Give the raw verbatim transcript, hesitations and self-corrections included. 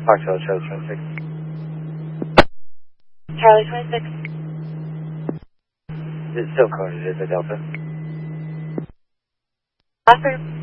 Foxtrot, Charlie twenty-six. Charlie twenty-six. It's still coded as a Delta. Affirm.